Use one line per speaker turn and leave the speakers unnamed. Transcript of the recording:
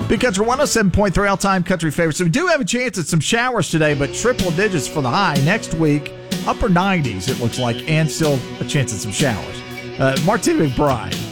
Big Country 107.3 all-time country favorite. So we do have a chance at some showers today, but triple digits for the high. Next week, upper 90s, it looks like, and still a chance at some showers. Martina McBride.